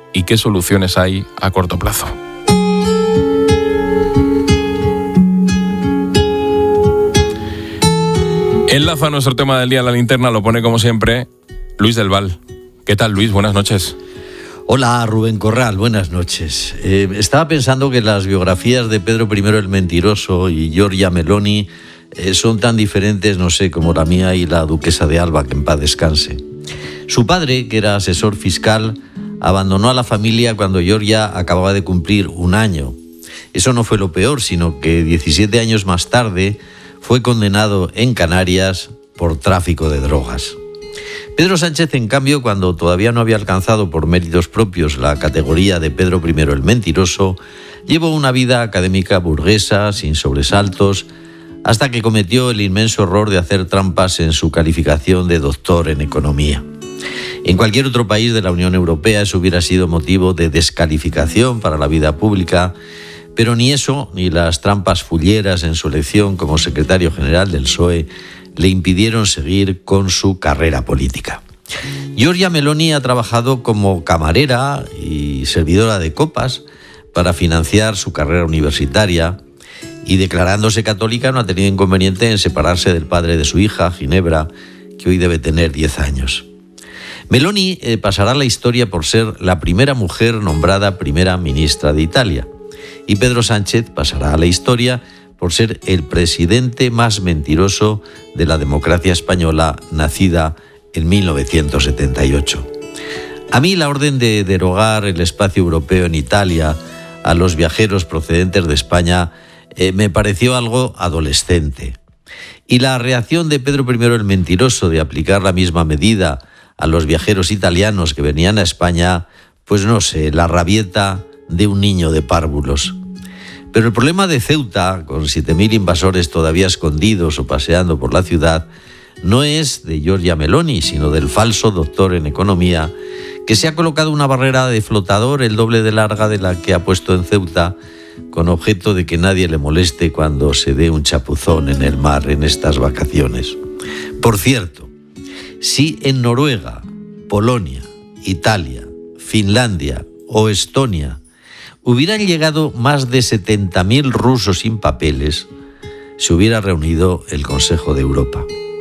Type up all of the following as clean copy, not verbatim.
y qué soluciones hay a corto plazo. Enlaza nuestro tema del día, la linterna, lo pone como siempre Luis del Val. ¿Qué tal, Luis? Buenas noches. Hola, Rubén Corral, buenas noches. Estaba pensando que las biografías de Pedro I el Mentiroso y Giorgia Meloni son tan diferentes, no sé, como la mía y la duquesa de Alba, que en paz descanse. Su padre, que era asesor fiscal, abandonó a la familia cuando Giorgia acababa de cumplir 1 año. Eso no fue lo peor, sino que 17 años más tarde fue condenado en Canarias por tráfico de drogas. Pedro Sánchez, en cambio, cuando todavía no había alcanzado por méritos propios la categoría de Pedro I el Mentiroso, llevó una vida académica burguesa, sin sobresaltos, hasta que cometió el inmenso error de hacer trampas en su calificación de doctor en economía. En cualquier otro país de la Unión Europea eso hubiera sido motivo de descalificación para la vida pública, pero ni eso, ni las trampas fulleras en su elección como secretario general del PSOE le impidieron seguir con su carrera política. Giorgia Meloni ha trabajado como camarera y servidora de copas para financiar su carrera universitaria y, declarándose católica, no ha tenido inconveniente en separarse del padre de su hija, Ginebra, que hoy debe tener 10 años. Meloni pasará a la historia por ser la primera mujer nombrada primera ministra de Italia, y Pedro Sánchez pasará a la historia por ser el presidente más mentiroso de la democracia española, nacida en 1978. A mí la orden de derogar el espacio europeo en Italia a los viajeros procedentes de España me pareció algo adolescente. Y la reacción de Pedro I el Mentiroso de aplicar la misma medida a los viajeros italianos que venían a España, pues no sé, la rabieta de un niño de párvulos. Pero el problema de Ceuta, con 7.000 invasores todavía escondidos o paseando por la ciudad, no es de Giorgia Meloni, sino del falso doctor en economía, que se ha colocado una barrera de flotador el doble de larga de la que ha puesto en Ceuta, con objeto de que nadie le moleste cuando se dé un chapuzón en el mar en estas vacaciones. Por cierto, si en Noruega, Polonia, Italia, Finlandia o Estonia hubieran llegado más de 70.000 rusos sin papeles, se hubiera reunido el Consejo de Europa.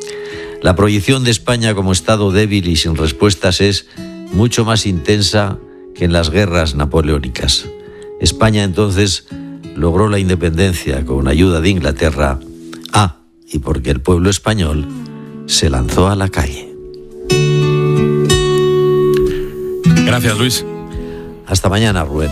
La proyección de España como Estado débil y sin respuestas es mucho más intensa que en las guerras napoleónicas. España entonces logró la independencia con ayuda de Inglaterra, y porque el pueblo español se lanzó a la calle. Gracias, Luis. Hasta mañana, Rubén.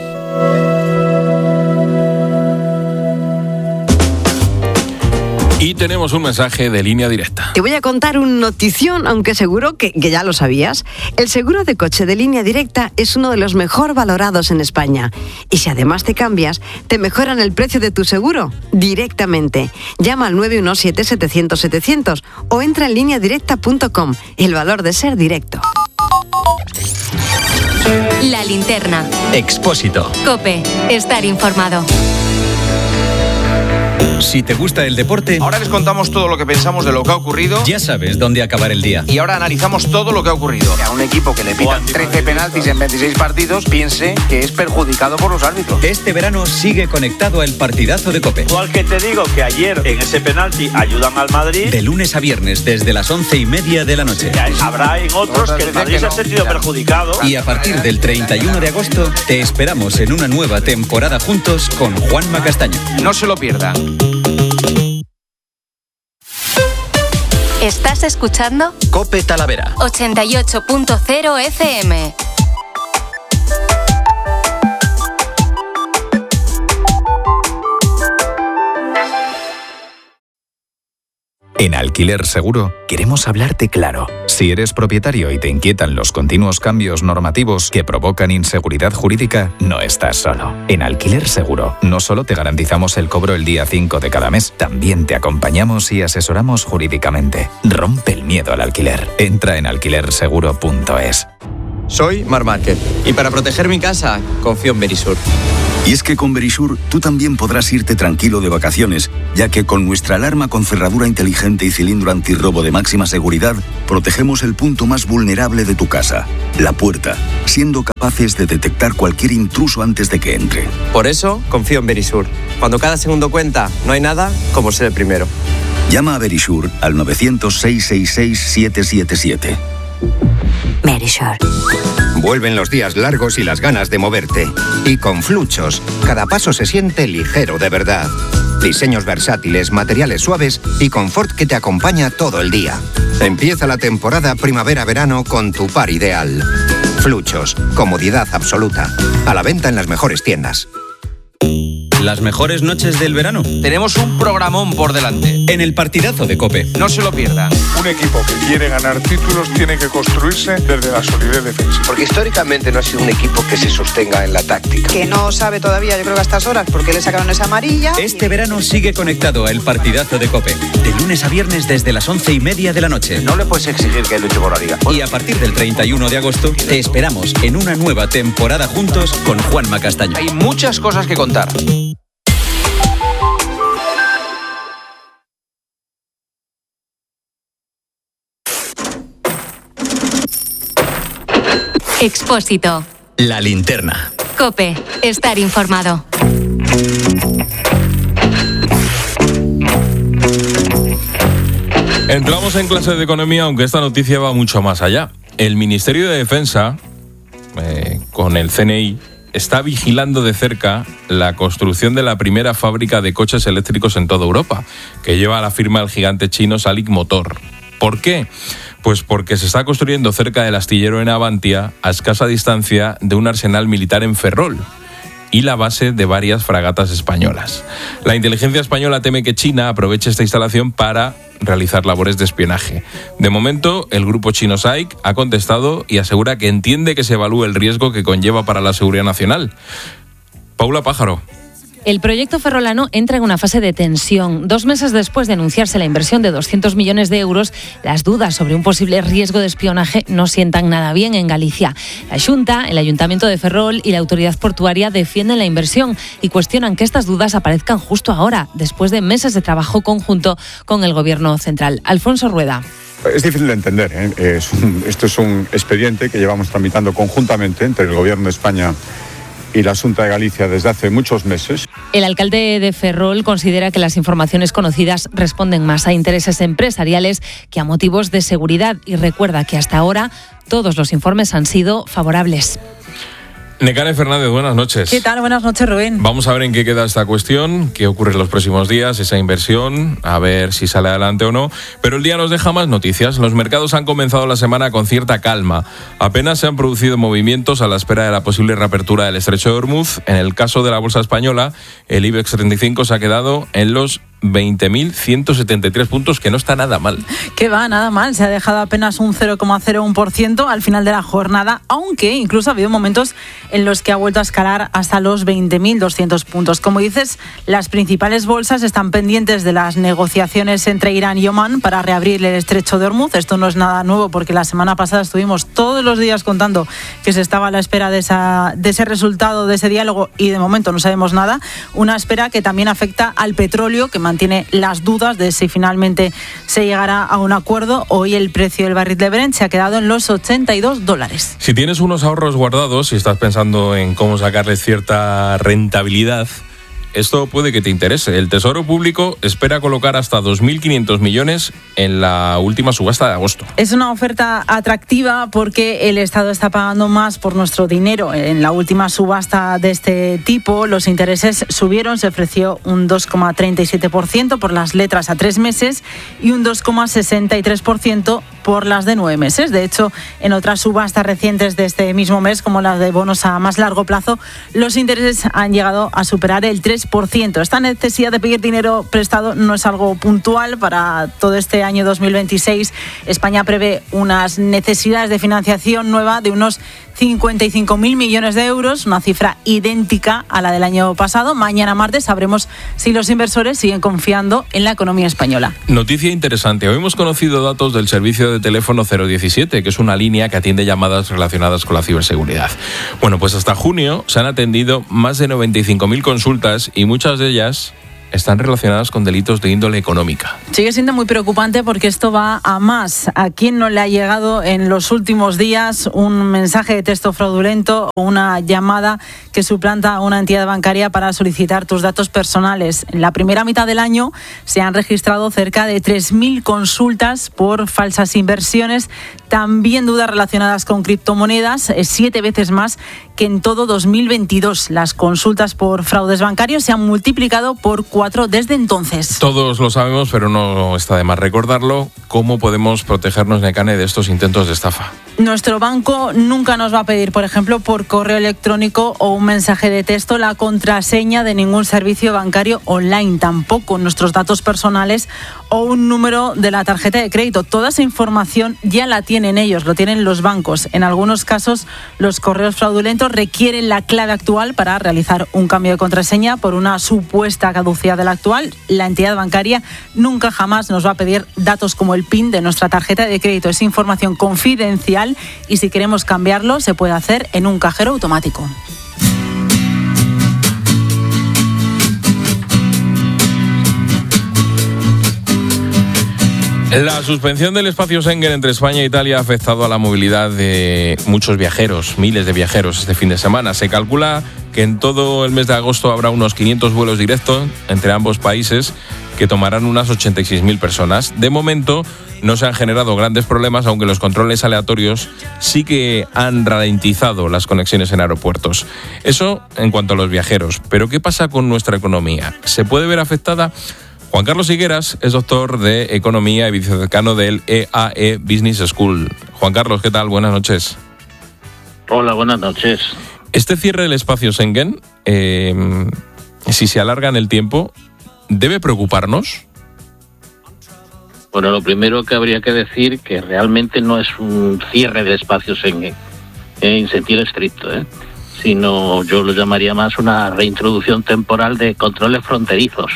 Y tenemos un mensaje de Línea Directa. Te voy a contar una notición, aunque seguro que ya lo sabías. El seguro de coche de Línea Directa es uno de los mejor valorados en España. Y si además te cambias, te mejoran el precio de tu seguro directamente. Llama al 917-700-700 o entra en lineadirecta.com. El valor de ser directo. La linterna. Expósito. COPE. Estar informado. Si te gusta el deporte, ahora les contamos todo lo que pensamos de lo que ha ocurrido. Ya sabes dónde acabar el día. Y ahora analizamos todo lo que ha ocurrido. A un equipo que le pitan 13 penaltis en 26 partidos, piense que es perjudicado por los árbitros. Este verano sigue conectado al partidazo de COPE. Igual que te digo que ayer en ese penalti ayudan al Madrid. De lunes a viernes desde las 11:30 de la noche. Habrá en otros que el Madrid se ha sentido perjudicado. Y a partir del 31 de agosto te esperamos en una nueva temporada juntos con Juanma Castaño. No se lo pierdan. ¿Estás escuchando? COPE Talavera 88.0 FM. En Alquiler Seguro queremos hablarte claro. Si eres propietario y te inquietan los continuos cambios normativos que provocan inseguridad jurídica, no estás solo. En Alquiler Seguro no solo te garantizamos el cobro el día 5 de cada mes, también te acompañamos y asesoramos jurídicamente. Rompe el miedo al alquiler. Entra en alquilerseguro.es. Soy Marc Márquez y para proteger mi casa confío en Verisur. Y es que con Verisure tú también podrás irte tranquilo de vacaciones, ya que con nuestra alarma con cerradura inteligente y cilindro antirrobo de máxima seguridad, protegemos el punto más vulnerable de tu casa, la puerta, siendo capaces de detectar cualquier intruso antes de que entre. Por eso confío en Verisure. Cuando cada segundo cuenta, no hay nada como ser el primero. Llama a Verisure al 900-666-777. Verisure. Vuelven los días largos y las ganas de moverte. Y con Fluchos, cada paso se siente ligero de verdad. Diseños versátiles, materiales suaves y confort que te acompaña todo el día. Empieza la temporada primavera-verano con tu par ideal. Fluchos, comodidad absoluta. A la venta en las mejores tiendas. Las mejores noches del verano. Tenemos un programón por delante. En el partidazo de COPE. No se lo pierdan. Un equipo que quiere ganar títulos tiene que construirse desde la solidez defensiva. Porque históricamente no ha sido un equipo que se sostenga en la táctica. Que no sabe todavía, yo creo que a estas horas, por qué le sacaron esa amarilla. Este verano sigue conectado a El Partidazo de COPE. De lunes a viernes desde las 11:30 de la noche. No le puedes exigir que luche por la liga. Y a partir del 31 de agosto te esperamos en una nueva temporada juntos con Juanma Castaño. Hay muchas cosas que contar. Expósito. La linterna. COPE. Estar informado. Entramos en clase de economía, aunque esta noticia va mucho más allá. El Ministerio de Defensa, con el CNI, está vigilando de cerca la construcción de la primera fábrica de coches eléctricos en toda Europa, que lleva la firma del gigante chino SALIC Motor. ¿Por qué? Pues porque se está construyendo cerca del astillero en Navantia, a escasa distancia de un arsenal militar en Ferrol y la base de varias fragatas españolas. La inteligencia española teme que China aproveche esta instalación para realizar labores de espionaje. De momento, el grupo chino SAIC ha contestado y asegura que entiende que se evalúe el riesgo que conlleva para la seguridad nacional. Paula Pájaro. El proyecto ferrolano entra en una fase de tensión. 2 meses después de anunciarse la inversión de 200 millones de euros, las dudas sobre un posible riesgo de espionaje no sientan nada bien en Galicia. La Xunta, el Ayuntamiento de Ferrol y la Autoridad Portuaria defienden la inversión y cuestionan que estas dudas aparezcan justo ahora, después de meses de trabajo conjunto con el Gobierno central. Alfonso Rueda. Es difícil de entender, ¿eh? Esto es un expediente que llevamos tramitando conjuntamente entre el Gobierno de España y la Xunta de Galicia desde hace muchos meses. El alcalde de Ferrol considera que las informaciones conocidas responden más a intereses empresariales que a motivos de seguridad y recuerda que hasta ahora todos los informes han sido favorables. Nekane Fernández, buenas noches. ¿Qué tal? Buenas noches, Rubén. Vamos a ver en qué queda esta cuestión, qué ocurre en los próximos días, esa inversión, a ver si sale adelante o no. Pero el día nos deja más noticias. Los mercados han comenzado la semana con cierta calma. Apenas se han producido movimientos a la espera de la posible reapertura del Estrecho de Hormuz. En el caso de la bolsa española, el IBEX 35 se ha quedado en los 20.173 puntos, que no está nada mal. Que va, nada mal. Se ha dejado apenas un 0,01% al final de la jornada, aunque incluso ha habido momentos en los que ha vuelto a escalar hasta los 20.200 puntos. Como dices, las principales bolsas están pendientes de las negociaciones entre Irán y Omán para reabrir el Estrecho de Hormuz. Esto no es nada nuevo porque la semana pasada estuvimos todos los días contando que se estaba a la espera de ese resultado, de ese diálogo, y de momento no sabemos nada. Una espera que también afecta al petróleo, que mantiene las dudas de si finalmente se llegará a un acuerdo. Hoy el precio del barril de Brent se ha quedado en los $82. Si tienes unos ahorros guardados y estás pensando en cómo sacarles cierta rentabilidad, esto puede que te interese. El Tesoro Público espera colocar hasta 2.500 millones en la última subasta de agosto. Es una oferta atractiva porque el Estado está pagando más por nuestro dinero. En la última subasta de este tipo, los intereses subieron. Se ofreció un 2,37% por las letras a 3 meses y un 2,63% por las de 9 meses. De hecho, en otras subastas recientes de este mismo mes, como las de bonos a más largo plazo, los intereses han llegado a superar el 3%. Esta necesidad de pedir dinero prestado no es algo puntual. Para todo este año 2026, España prevé unas necesidades de financiación nueva de unos 55.000 millones de euros, una cifra idéntica a la del año pasado. Mañana martes sabremos si los inversores siguen confiando en la economía española. Noticia interesante. Hoy hemos conocido datos del servicio de teléfono 017, que es una línea que atiende llamadas relacionadas con la ciberseguridad. Bueno, pues hasta junio se han atendido más de 95.000 consultas y muchas de ellas están relacionadas con delitos de índole económica. Sigue siendo muy preocupante porque esto va a más. ¿A quién no le ha llegado en los últimos días un mensaje de texto fraudulento o una llamada que suplanta a una entidad bancaria para solicitar tus datos personales? En la primera mitad del año se han registrado cerca de 3.000 consultas por falsas inversiones, también dudas relacionadas con criptomonedas, 7 veces más que en todo 2022. Las consultas por fraudes bancarios se han multiplicado por 4 desde entonces. Todos lo sabemos, pero no está de más recordarlo. ¿Cómo podemos protegernos, Nekane, de estos intentos de estafa? Nuestro banco nunca nos va a pedir, por ejemplo, por correo electrónico o un mensaje de texto la contraseña de ningún servicio bancario online, tampoco nuestros datos personales o un número de la tarjeta de crédito. Toda esa información ya la tienen ellos, lo tienen los bancos. En algunos casos, los correos fraudulentos requieren la clave actual para realizar un cambio de contraseña por una supuesta caducidad de la actual. La entidad bancaria nunca jamás nos va a pedir datos como el PIN de nuestra tarjeta de crédito. Es información confidencial y si queremos cambiarlo se puede hacer en un cajero automático. La suspensión del espacio Schengen entre España e Italia ha afectado a la movilidad de muchos viajeros, miles de viajeros este fin de semana. Se calcula que en todo el mes de agosto habrá unos 500 vuelos directos entre ambos países que tomarán unas 86.000 personas. De momento no se han generado grandes problemas, aunque los controles aleatorios sí que han ralentizado las conexiones en aeropuertos. Eso en cuanto a los viajeros. Pero ¿qué pasa con nuestra economía? ¿Se puede ver afectada? Juan Carlos Higueras es doctor de Economía y vicedecano del EAE Business School. Juan Carlos, ¿qué tal? Buenas noches. Hola, buenas noches. Este cierre del espacio Schengen, si se alarga en el tiempo, ¿debe preocuparnos? Bueno, lo primero que habría que decir que realmente no es un cierre del espacio Schengen, en sentido estricto, sino yo lo llamaría más una reintroducción temporal de controles fronterizos.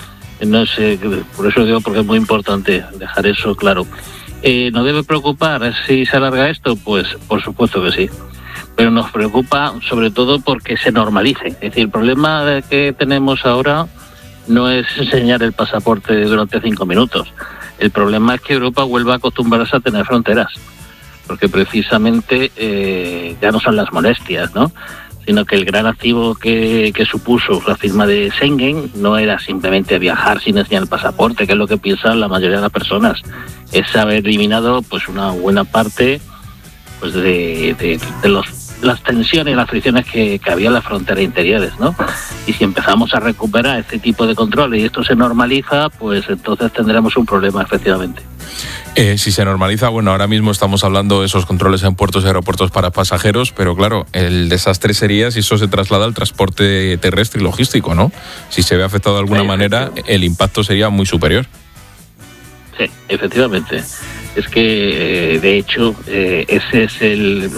No sé, por eso digo, porque es muy importante dejar eso claro. ¿Nos debe preocupar si se alarga esto? Pues por supuesto que sí. Pero nos preocupa sobre todo porque se normalice. Es decir, el problema que tenemos ahora no es enseñar el pasaporte durante 5 minutos. El problema es que Europa vuelva a acostumbrarse a tener fronteras. Porque precisamente ya no son las molestias, ¿no? Sino que el gran activo que supuso la firma de Schengen no era simplemente viajar sin enseñar el pasaporte, que es lo que piensan la mayoría de las personas. Es haber eliminado pues una buena parte pues de las tensiones y las fricciones que había en las fronteras interiores, ¿no? Y si empezamos a recuperar este tipo de controles y esto se normaliza, pues entonces tendremos un problema, efectivamente. Si se normaliza, bueno, ahora mismo estamos hablando de esos controles en puertos y aeropuertos para pasajeros, pero claro, el desastre sería si eso se traslada al transporte terrestre y logístico, ¿no? Si se ve afectado de alguna manera, el impacto sería muy superior. Sí, efectivamente. Es que, de hecho, ese es el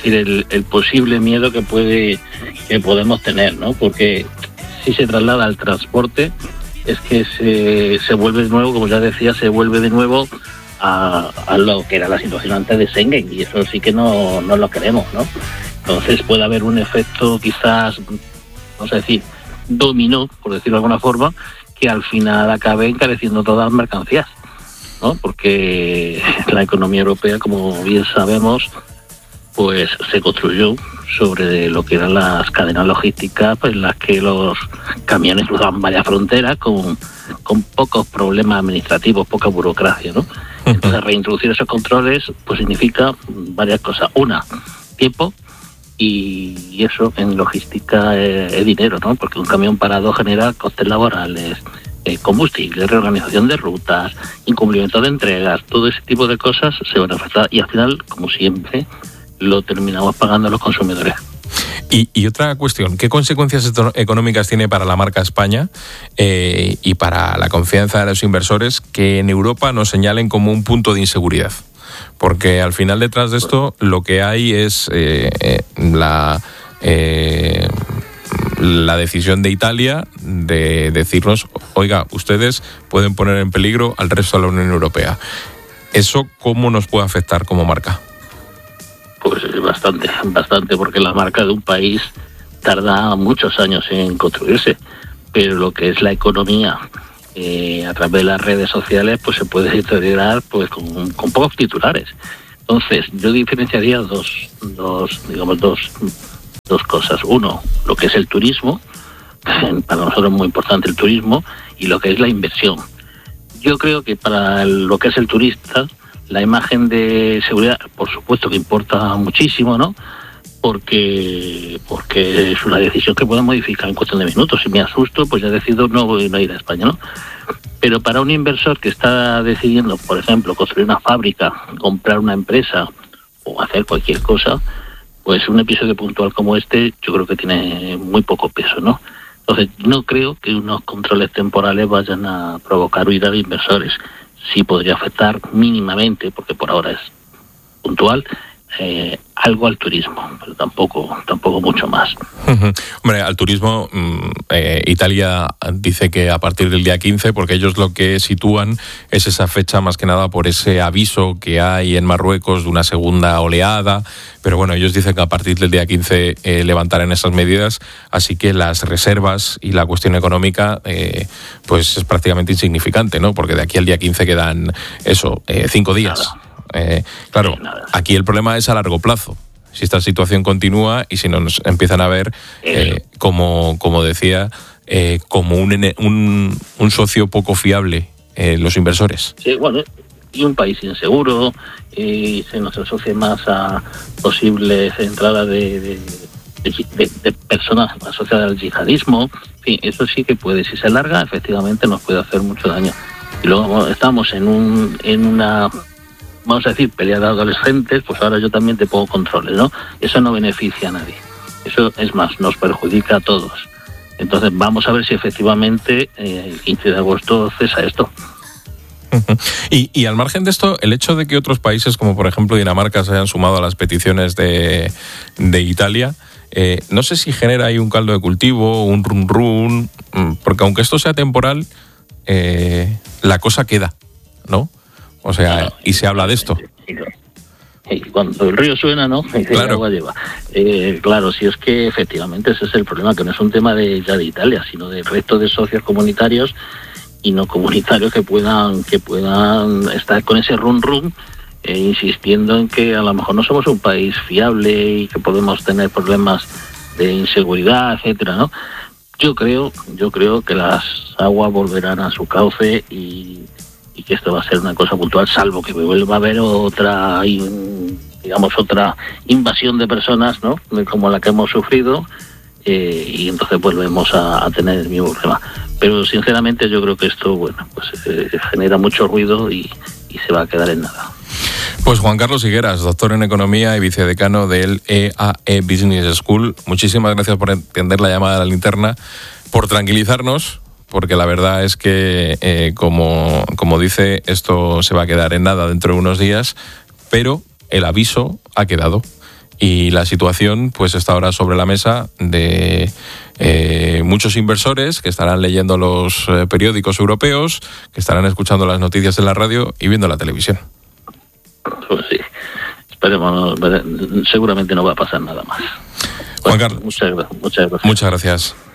posible miedo que podemos tener, ¿no? Porque si se traslada al transporte, es que se vuelve de nuevo, como ya decía, se vuelve de nuevo a lo que era la situación antes de Schengen, y eso sí que no lo queremos, ¿no? Entonces puede haber un efecto quizás, vamos a decir, dominó, por decirlo de alguna forma, que al final acabe encareciendo todas las mercancías, ¿no? Porque la economía europea, como bien sabemos, pues se construyó sobre lo que eran las cadenas logísticas, pues en las que los camiones cruzaban varias fronteras con pocos problemas administrativos, poca burocracia, ¿no? Entonces reintroducir esos controles pues significa varias cosas. Una, tiempo, y eso en logística es dinero, ¿no? Porque un camión parado genera costes laborales, combustible, reorganización de rutas, incumplimiento de entregas, todo ese tipo de cosas se van a afectar y al final, como siempre, lo terminamos pagando los consumidores. Y otra cuestión, ¿qué consecuencias económicas tiene para la marca España y para la confianza de los inversores que en Europa nos señalen como un punto de inseguridad? Porque al final detrás de esto lo que hay es la decisión de Italia de decirnos, oiga, ustedes pueden poner en peligro al resto de la Unión Europea. ¿Eso cómo nos puede afectar como marca? Pues bastante, porque la marca de un país tarda muchos años en construirse, pero lo que es la economía a través de las redes sociales pues se puede deteriorar pues con pocos titulares. Entonces yo diferenciaría dos cosas. Uno, lo que es el turismo, para nosotros es muy importante el turismo, y lo que es la inversión. Yo creo que para lo que es el turista, la imagen de seguridad, por supuesto que importa muchísimo, ¿no? Porque es una decisión que puede modificar en cuestión de minutos. Si me asusto, pues ya decido no ir a España, ¿no? Pero para un inversor que está decidiendo, por ejemplo, construir una fábrica, comprar una empresa o hacer cualquier cosa, pues un episodio puntual como este yo creo que tiene muy poco peso, ¿no? Entonces no creo que unos controles temporales vayan a provocar huida de inversores. Sí podría afectar mínimamente, porque por ahora es puntual, algo al turismo, pero tampoco mucho más. Hombre, al turismo, Italia dice que a partir del día 15, porque ellos lo que sitúan es esa fecha más que nada por ese aviso que hay en Marruecos de una segunda oleada, pero bueno, ellos dicen que a partir del día 15 levantarán esas medidas, así que las reservas y la cuestión económica pues es prácticamente insignificante, ¿no? Porque de aquí al día 15 quedan 5 días. Claro, aquí el problema es a largo plazo. Si esta situación continúa y si nos empiezan a ver, como decía, como un socio poco fiable los inversores. Sí, bueno, y un país inseguro, y se nos asocia más a posibles entradas de personas asociadas al yihadismo. En fin, eso sí que puede, si se alarga, efectivamente nos puede hacer mucho daño. Y luego estamos en una, vamos a decir, pelea de adolescentes, pues ahora yo también te pongo controles, ¿no? Eso no beneficia a nadie. Eso, es más, nos perjudica a todos. Entonces vamos a ver si efectivamente el 15 de agosto cesa esto. Y al margen de esto, el hecho de que otros países, como por ejemplo Dinamarca, se hayan sumado a las peticiones de Italia, no sé si genera ahí un caldo de cultivo, un run, porque aunque esto sea temporal, la cosa queda, ¿no? O sea, y se habla de esto. Y cuando el río suena, ¿no? Claro. El agua lleva. Claro, si es que efectivamente ese es el problema, que no es un tema ya de Italia, sino del resto de socios comunitarios y no comunitarios que puedan estar con ese run, insistiendo en que a lo mejor no somos un país fiable y que podemos tener problemas de inseguridad, etcétera, ¿no? Yo creo que las aguas volverán a su cauce y que esto va a ser una cosa puntual, salvo que vuelva a haber otra invasión de personas, ¿no? Como la que hemos sufrido, y entonces volvemos a tener el mismo problema. Pero sinceramente yo creo que esto, bueno, pues genera mucho ruido y se va a quedar en nada. Pues Juan Carlos Higueras, doctor en Economía y vicedecano del EAE Business School, muchísimas gracias por atender la llamada de la linterna, por tranquilizarnos, porque la verdad es que, como dice, esto se va a quedar en nada dentro de unos días, pero el aviso ha quedado. Y la situación pues está ahora sobre la mesa de muchos inversores que estarán leyendo los periódicos europeos, que estarán escuchando las noticias en la radio y viendo la televisión. Pues sí, esperemos, seguramente no va a pasar nada más. Juan Carlos, muchas gracias. Muchas gracias.